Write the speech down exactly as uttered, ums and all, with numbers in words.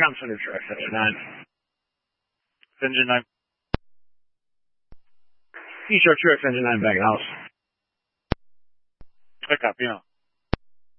Comm Center Truck seventy-nine. Engine nine. East Truck Truck seventy-nine back in house. I copy, you know.